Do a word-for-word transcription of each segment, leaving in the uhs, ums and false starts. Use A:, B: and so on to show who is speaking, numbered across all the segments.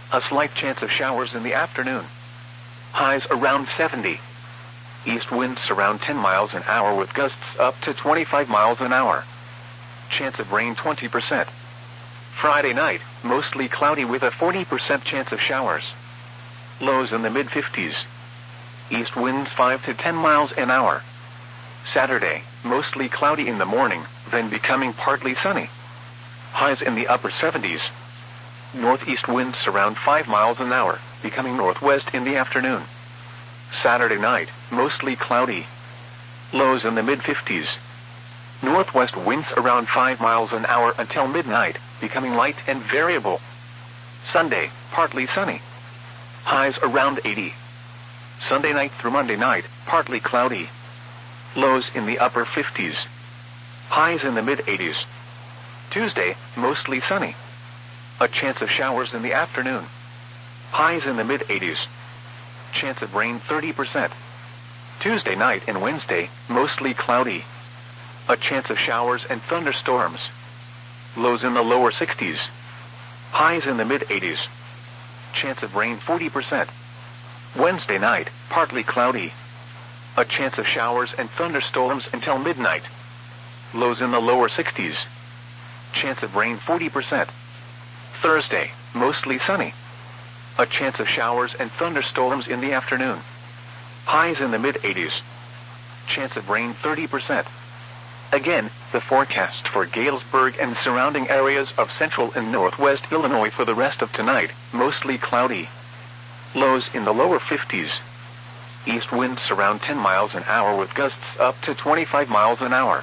A: A slight chance of showers in the afternoon. Highs around seventy. East winds around ten miles an hour with gusts up to twenty-five miles an hour. Chance of rain twenty percent. Friday night, mostly cloudy with a forty percent chance of showers. Lows in the mid fifties. East winds five to ten miles an hour. Saturday, mostly cloudy in the morning, then becoming partly sunny. Highs in the upper seventies. Northeast winds around five miles an hour, becoming northwest in the afternoon. Saturday night, mostly cloudy. Lows in the mid fifties. Northwest winds around five miles an hour until midnight, becoming light and variable. Sunday, partly sunny. Highs around eighty. Sunday night through Monday night, partly cloudy. Lows in the upper fifties. Highs in the mid eighties. Tuesday, mostly sunny. A chance of showers in the afternoon. Highs in the mid eighties. Chance of rain thirty percent. Tuesday night and Wednesday, mostly cloudy. A chance of showers and thunderstorms. Lows in the lower sixties. Highs in the mid eighties. Chance of rain forty percent. Wednesday night, partly cloudy. A chance of showers and thunderstorms until midnight. Lows in the lower sixties. Chance of rain forty percent. Thursday, mostly sunny. A chance of showers and thunderstorms in the afternoon. Highs in the mid eighties. Chance of rain thirty percent. Again, the forecast for Galesburg and surrounding areas of central and northwest Illinois for the rest of tonight, mostly cloudy. Lows in the lower fifties. East winds around ten miles an hour with gusts up to twenty-five miles an hour.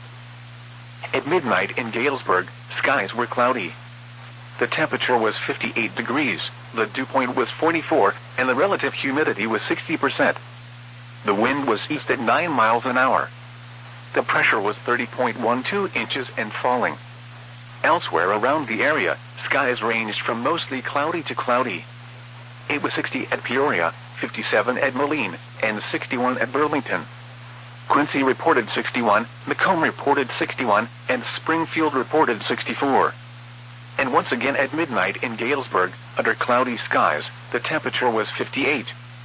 A: At midnight in Galesburg, skies were cloudy. The temperature was fifty-eight degrees, the dew point was forty-four, and the relative humidity was sixty percent. The wind was east at nine miles an hour. The pressure was thirty point one two inches and falling. Elsewhere around the area, skies ranged from mostly cloudy to cloudy. It was sixty at Peoria, fifty-seven at Moline, and sixty-one at Burlington. Quincy reported sixty-one, Macomb reported sixty-one, and Springfield reported sixty-four. And once again at midnight in Galesburg, under cloudy skies, the temperature was fifty-eight.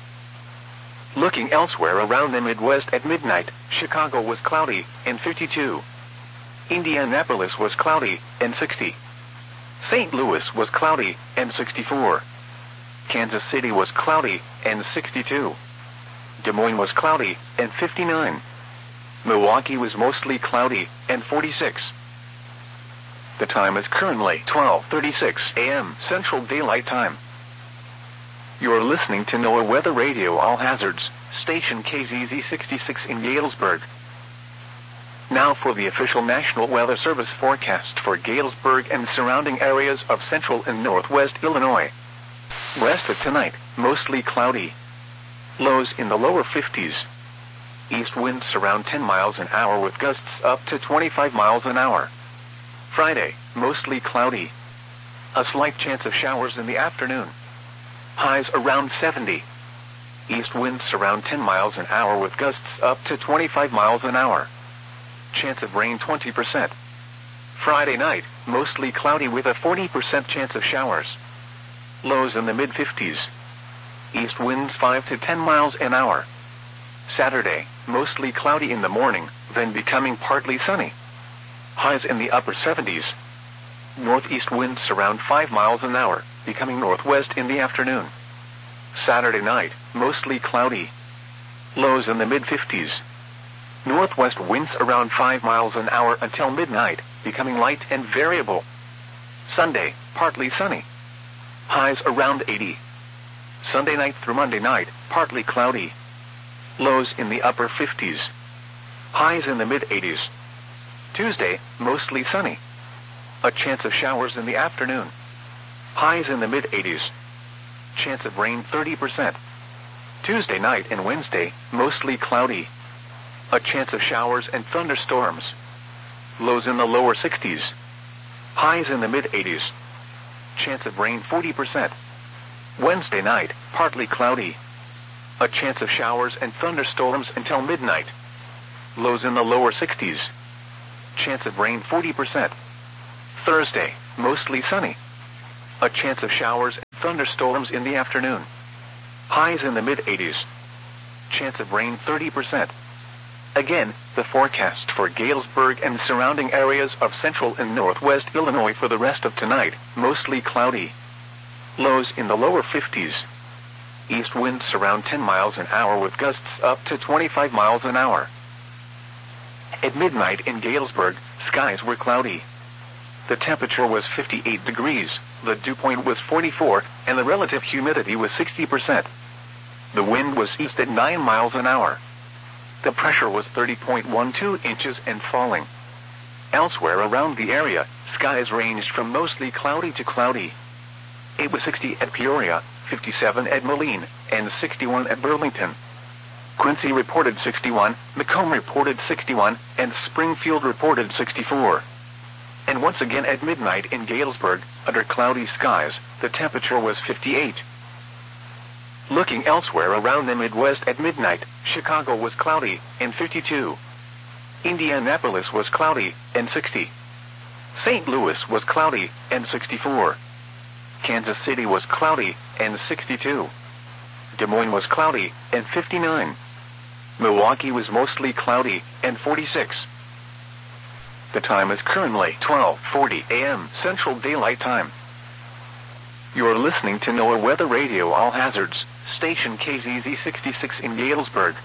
A: Looking elsewhere around the Midwest at midnight, Chicago was cloudy, and fifty-two. Indianapolis was cloudy, and sixty. Saint Louis was cloudy, and sixty-four. Kansas City was cloudy, and sixty-two. Des Moines was cloudy, and fifty-nine. Milwaukee was mostly cloudy, and forty-six. The time is currently twelve thirty-six a m Central Daylight Time. You're listening to NOAA Weather Radio All Hazards, station K Z Z sixty-six in Galesburg. Now for the official National Weather Service forecast for Galesburg and surrounding areas of central and northwest Illinois. Rest of tonight, mostly cloudy. Lows in the lower fifties. East winds around ten miles an hour with gusts up to twenty-five miles an hour. Friday, mostly cloudy. A slight chance of showers in the afternoon. Highs around seventy. East winds around ten miles an hour with gusts up to twenty-five miles an hour. Chance of rain twenty percent. Friday night, mostly cloudy with a forty percent chance of showers. Lows in the mid fifties. East winds five to ten miles an hour. Saturday, mostly cloudy in the morning, then becoming partly sunny. Highs in the upper seventies. Northeast winds around five miles an hour, becoming northwest in the afternoon. Saturday night, mostly cloudy. Lows in the mid fifties. Northwest winds around five miles an hour until midnight, becoming light and variable. Sunday, partly sunny. Highs around eighty. Sunday night through Monday night, partly cloudy. Lows in the upper fifties. Highs in the mid eighties. Tuesday, mostly sunny. A chance of showers in the afternoon. Highs in the mid eighties. Chance of rain thirty percent. Tuesday night and Wednesday, mostly cloudy. A chance of showers and thunderstorms. Lows in the lower sixties. Highs in the mid eighties. Chance of rain forty percent. Wednesday night, partly cloudy. A chance of showers and thunderstorms until midnight. Lows in the lower sixties. Chance of rain forty percent. Thursday, mostly sunny. A chance of showers and thunderstorms in the afternoon. Highs in the mid-eighties. Chance of rain thirty percent. Again, the forecast for Galesburg and surrounding areas of central and northwest Illinois for the rest of tonight, mostly cloudy. Lows in the lower fifties. East winds around ten miles an hour with gusts up to twenty-five miles an hour. At midnight in Galesburg, skies were cloudy. The temperature was fifty-eight degrees, the dew point was forty-four, and the relative humidity was sixty percent. The wind was east at nine miles an hour. The pressure was thirty point one two inches and falling. Elsewhere around the area, skies ranged from mostly cloudy to cloudy. It was sixty at Peoria, fifty-seven at Moline, and sixty-one at Burlington. Quincy reported sixty-one, Macomb reported sixty-one, and Springfield reported sixty-four. And once again at midnight in Galesburg, under cloudy skies, the temperature was fifty-eight. Looking elsewhere around the Midwest at midnight, Chicago was cloudy, and fifty-two. Indianapolis was cloudy, and sixty. Saint Louis was cloudy, and sixty-four. Kansas City was cloudy, and sixty-two. Des Moines was cloudy, and fifty-nine. Milwaukee was mostly cloudy, and forty-six. The time is currently twelve forty a m Central Daylight Time. You are listening to NOAA Weather Radio All Hazards, station K Z Z sixty-six in Galesburg.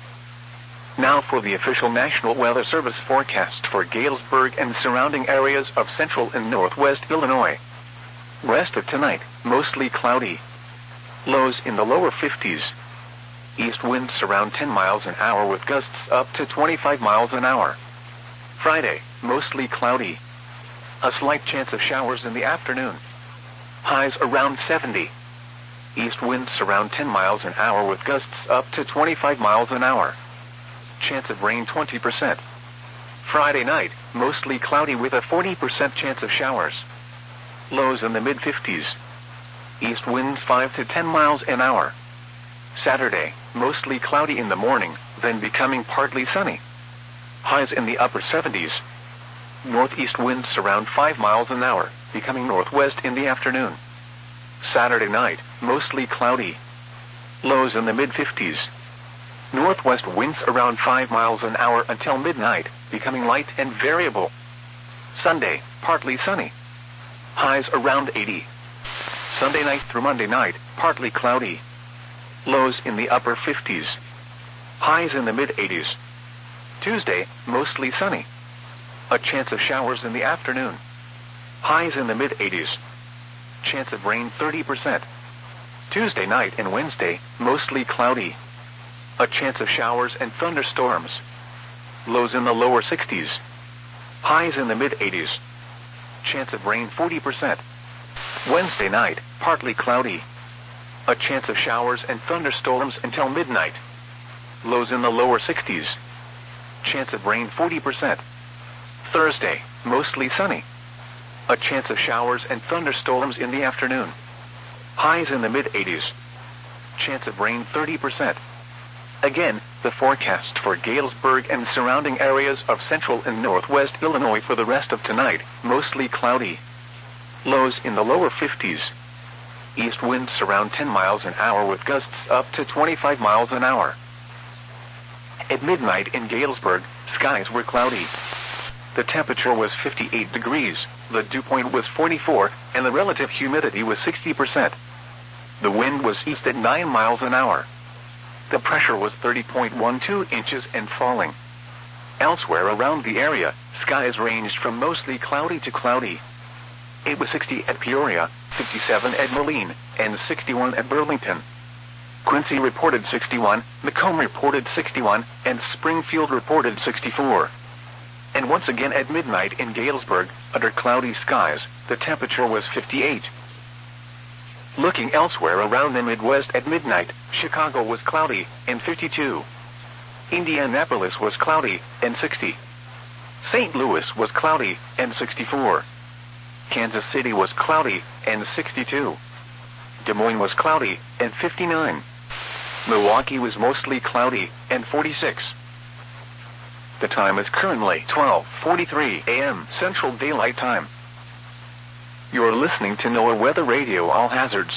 A: Now for the official National Weather Service forecast for Galesburg and surrounding areas of central and northwest Illinois. Rest of tonight, mostly cloudy. Lows in the lower fifties. East winds around ten miles an hour with gusts up to twenty-five miles an hour. Friday, mostly cloudy. A slight chance of showers in the afternoon. Highs around seventy. East winds around ten miles an hour with gusts up to twenty-five miles an hour. Chance of rain twenty percent. Friday night, mostly cloudy with a forty percent chance of showers. Lows in the mid-fifties. East winds five to ten miles an hour. Saturday, mostly cloudy in the morning, then becoming partly sunny. Highs in the upper seventies. Northeast winds around five miles an hour, becoming northwest in the afternoon. Saturday night, mostly cloudy. Lows in the mid-fifties. Northwest winds around five miles an hour until midnight, becoming light and variable. Sunday, partly sunny. Highs around eighty. Sunday night through Monday night, partly cloudy. Lows in the upper fifties. Highs in the mid-eighties. Tuesday, mostly sunny. A chance of showers in the afternoon. Highs in the mid-eighties. Chance of rain thirty percent. Tuesday night and Wednesday, mostly cloudy. A chance of showers and thunderstorms. Lows in the lower sixties. Highs in the mid-eighties. Chance of rain forty percent. Wednesday night, partly cloudy. A chance of showers and thunderstorms until midnight. Lows in the lower sixties. Chance of rain forty percent. Thursday, mostly sunny. A chance of showers and thunderstorms in the afternoon. Highs in the mid-eighties. Chance of rain thirty percent. Again, the forecast for Galesburg and surrounding areas of central and northwest Illinois for the rest of tonight, mostly cloudy. Lows in the lower fifties. East winds around ten miles an hour with gusts up to twenty-five miles an hour. At midnight in Galesburg, skies were cloudy. The temperature was fifty-eight degrees, the dew point was forty-four, and the relative humidity was sixty percent. The wind was east at nine miles an hour. The pressure was thirty point one two inches and falling. Elsewhere around the area, skies ranged from mostly cloudy to cloudy. It was sixty at Peoria, fifty-seven at Moline, and sixty-one at Burlington. Quincy reported sixty-one, Macomb reported sixty-one, and Springfield reported sixty-four. And once again at midnight in Galesburg, under cloudy skies, the temperature was fifty-eight. Looking elsewhere around the Midwest at midnight, Chicago was cloudy, and fifty-two. Indianapolis was cloudy, and sixty. Saint Louis was cloudy, and sixty-four. Kansas City was cloudy, and sixty-two. Des Moines was cloudy, and fifty-nine. Milwaukee was mostly cloudy, and forty-six. The time is currently twelve forty-three a m Central Daylight Time. You are listening to NOAA Weather Radio All Hazards,